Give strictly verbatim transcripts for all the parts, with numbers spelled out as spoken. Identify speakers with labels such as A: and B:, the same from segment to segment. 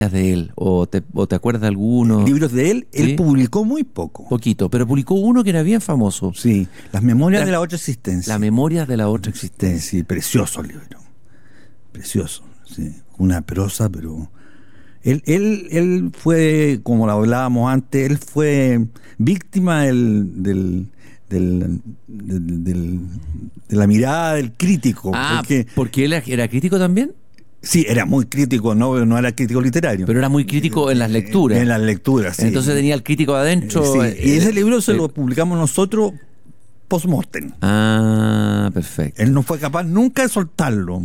A: de él? ¿O te, o te acuerdas de alguno?
B: Libros de él,
A: ¿Sí?
B: Él publicó muy poco.
A: Poquito, pero publicó uno que era bien famoso.
B: Sí, Las Memorias
A: La-
B: de la Otra Existencia.
A: Las Memorias de la Otra Existencia.
B: Sí, precioso libro. Precioso, sí. Una prosa, pero... Él, él, él fue, como lo hablábamos antes, él fue víctima del... del Del, del, del- de la mirada del crítico.
A: Ah,
B: porque,
A: porque él era crítico también,
B: sí, era muy crítico, no, no era crítico literario.
A: pero era muy crítico en las lecturas.
B: En las lecturas, sí.
A: Entonces tenía el crítico adentro.
B: Sí,
A: eh,
B: y ese libro se
A: eh,
B: lo publicamos nosotros post-mortem.
A: Ah, perfecto.
B: Él no fue capaz nunca de soltarlo.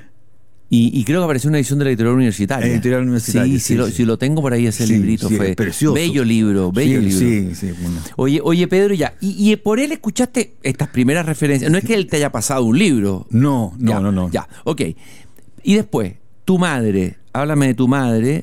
A: Y, y creo que apareció una edición de la editorial universitaria.
B: Editorial universitaria,
A: Sí,
B: sí,
A: sí, lo,
B: sí.
A: sí, lo tengo por ahí ese
B: Sí,
A: librito.
B: sí,
A: Fue
B: es precioso.
A: bello libro, bello
B: sí,
A: libro.
B: Sí, sí, bueno.
A: Oye, oye, Pedro, ya. Y, y por él escuchaste estas primeras referencias. No es que él te haya pasado un libro.
B: No, no,
A: Ya,
B: no, no.
A: Ya, ok. Y después, tu madre, háblame de tu madre.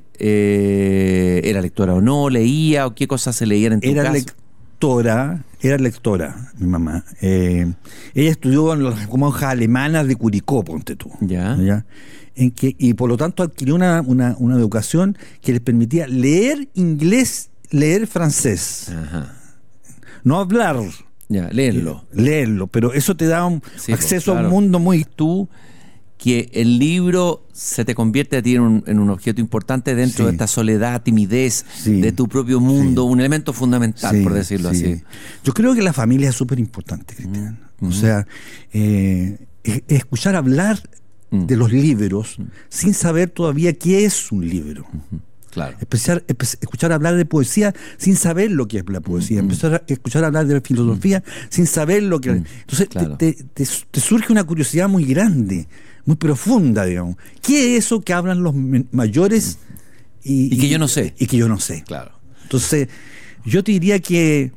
A: Eh, ¿Era lectora o no? ¿Leía? ¿O qué cosas se leían en tu
B: Era
A: casa?
B: lectora, era lectora, mi mamá. Eh, ella estudió en las monjas alemanas de Curicó, ponte tú.
A: Ya.
B: ¿Ya? En que, y por lo tanto adquirió una, una, una educación que les permitía leer inglés, leer francés.
A: Ajá.
B: No hablar,
A: Ya, leerlo.
B: leerlo, pero eso te da un
A: Sí,
B: acceso
A: pues, claro.
B: a un mundo muy...
A: Tú, que el libro se te convierte a ti en un, en un objeto importante dentro
B: Sí.
A: de esta soledad, timidez,
B: Sí.
A: de tu propio mundo,
B: Sí.
A: un elemento fundamental,
B: Sí,
A: por decirlo
B: sí.
A: así.
B: Yo creo que la familia es súper importante, Cristian.
A: Mm,
B: O
A: mm.
B: sea, eh, es- escuchar hablar
A: Mm.
B: de los libros sin saber todavía qué es un libro.
A: Claro.
B: Empezar, empe- escuchar hablar de poesía sin saber lo que es la poesía.
A: Mm,
B: Empezar a escuchar hablar de filosofía sin saber lo que...
A: Mm,
B: Entonces
A: claro.
B: te, te- te surge una curiosidad muy grande, muy profunda, digamos. ¿Qué es eso que hablan los men- mayores? Y,
A: Y que yo no sé.
B: Y que yo no sé.
A: Claro.
B: Entonces, yo te diría que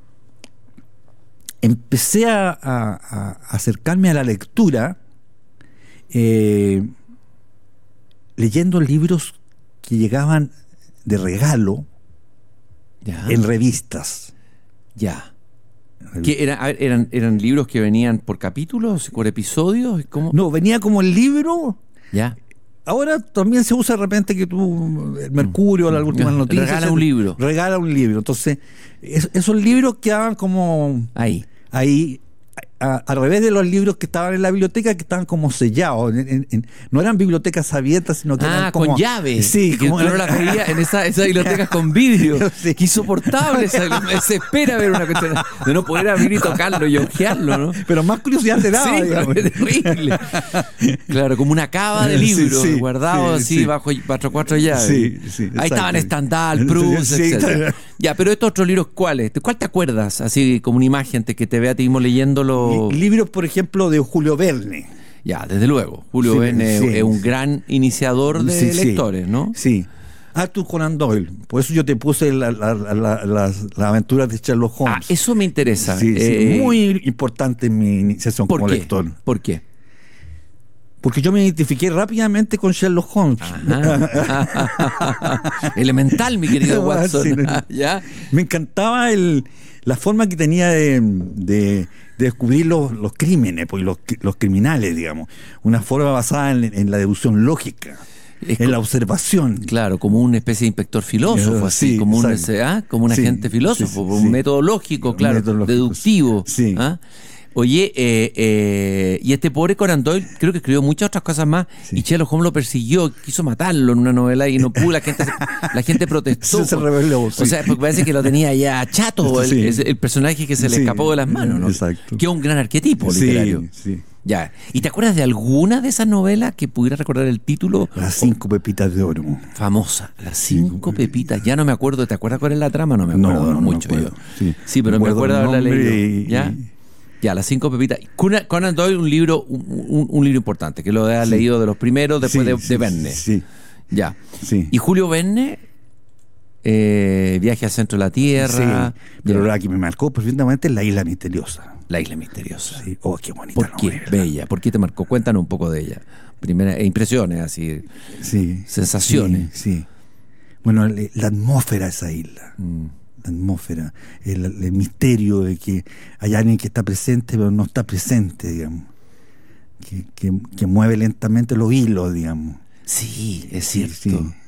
B: empecé a, a- a acercarme a la lectura eh, leyendo libros que llegaban de regalo
A: Ya.
B: en revistas.
A: Ya. ¿Qué era, a ver, eran, ¿Eran libros que venían por capítulos, por episodios? ¿Cómo?
B: No, venía como el libro.
A: Ya.
B: Ahora también se usa de repente que tú, el Mercurio, las últimas
A: Ya,
B: noticias.
A: regala un libro.
B: Regala un libro. Entonces, es- esos libros quedaban como
A: Ahí.
B: ahí, a- al revés de los libros que estaban en la biblioteca, que estaban como sellados. En- en- en- no eran bibliotecas abiertas, sino que
A: Ah,
B: eran como...
A: con llave.
B: Sí,
A: que
B: como
A: tú no las veías en esa, esas bibliotecas con vidrio.
B: Sí.
A: Qué insoportable. Esa, me desespera ver una cuestión de no poder abrir y tocarlo y ojearlo, ¿no?
B: Pero más curiosidad te daba,
A: Sí,
B: digamos.
A: es terrible. Claro, como una cava de
B: Sí,
A: libros
B: sí,
A: guardados
B: sí,
A: así
B: sí.
A: bajo, bajo cuatro llaves.
B: Sí, sí,
A: Ahí
B: exacto.
A: estaban Stendhal, Proust,
B: Sí,
A: etcétera.
B: está-
A: Ya, pero estos otros libros, ¿cuáles? ¿De cuál te acuerdas? Así como una imagen te- que te vea a ti mismo leyéndolo.
B: Libros, por ejemplo, de Julio Verne.
A: Ya, desde luego. Julio
B: Sí,
A: Verne
B: sí,
A: es un
B: sí.
A: gran iniciador de
B: Sí, sí.
A: lectores, ¿no?
B: Sí. Arthur Conan Doyle. Por eso yo te puse la- la- la- la- las, las aventuras de Sherlock Holmes.
A: Ah, eso me interesa.
B: Sí, sí,
A: Eh,
B: muy importante en mi iniciación
A: ¿Por
B: como
A: qué?
B: lector.
A: ¿Por qué?
B: Porque yo me identifiqué rápidamente con Sherlock Holmes.
A: Ajá. Elemental, mi querido Watson.
B: Sí, no.
A: ¿Ya?
B: Me encantaba el, la forma que tenía de, de- de descubrir los, los crímenes, pues, los, los criminales, digamos. Una forma basada en, en la deducción lógica,
A: Es
B: en
A: co-
B: la observación.
A: Claro, como una especie de inspector filósofo,
B: Eh,
A: así,
B: sí,
A: como un,
B: exacto.
A: ¿ah? como un
B: Sí,
A: agente filósofo,
B: sí, sí,
A: un
B: sí.
A: método lógico,
B: Un
A: claro,
B: método lógico,
A: deductivo.
B: sí.
A: ¿Ah? Oye, eh, eh, y este pobre Conan Doyle creo que escribió muchas otras cosas más
B: Sí.
A: y Sherlock Holmes lo persiguió, quiso matarlo en una novela y no pudo, la gente, la gente protestó.
B: Se- se rebeló, sí.
A: O sea, porque parece que lo tenía ya chato, el,
B: Sí.
A: el- el personaje que se le
B: Sí,
A: escapó de las manos, ¿no?
B: exacto.
A: Que es un gran arquetipo
B: Sí,
A: literario.
B: sí.
A: Ya. ¿Y te acuerdas de alguna de esas novelas que pudiera recordar el título?
B: Las cinco pepitas de oro.
A: Famosa, las cinco pepitas. Ya no me acuerdo, ¿te acuerdas cuál es la trama? No me
B: No,
A: acuerdo
B: no me
A: mucho
B: acuerdo.
A: yo.
B: Sí.
A: Sí, pero
B: Me
A: me
B: acuerdo
A: acuerdo de
B: el
A: haberla
B: nombre
A: leído.
B: y-
A: ¿Ya?
B: y-
A: Ya, las cinco pepitas. Conan, Conan Doyle, un libro, un, un- un libro importante, que lo has
B: Sí.
A: leído de los primeros después
B: Sí,
A: de,
B: sí,
A: de Verne.
B: Sí,
A: Ya.
B: sí.
A: Y Julio Verne, eh, Viaje al centro de la Tierra.
B: Sí, pero
A: Ya.
B: la que me marcó perfectamente es La Isla Misteriosa.
A: La isla misteriosa.
B: Sí. Oh, qué bonita
A: ¿Por qué?
B: novela.
A: Bella. ¿Por qué te marcó? Cuéntanos un poco de ella. Primeras impresiones, así.
B: Sí.
A: Sensaciones.
B: Sí, sí. Bueno, le- la atmósfera de esa isla.
A: Mm.
B: La atmósfera. El, el misterio de que hay alguien que está presente, pero no está presente, digamos. Que, que, que mueve lentamente los hilos, digamos.
A: Sí, es
B: Sí,
A: cierto.
B: sí.